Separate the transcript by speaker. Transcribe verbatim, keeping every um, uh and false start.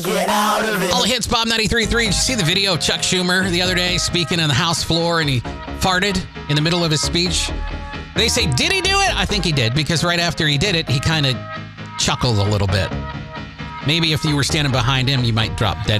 Speaker 1: Get out of it.
Speaker 2: All the hits, Bob ninety-three point three. Did you see the video of Chuck Schumer the other day speaking on the House floor and he farted in the middle of his speech? They say, did he do it? I think he did, because right after he did it, he kind of chuckled a little bit. Maybe if you were standing behind him, you might drop dead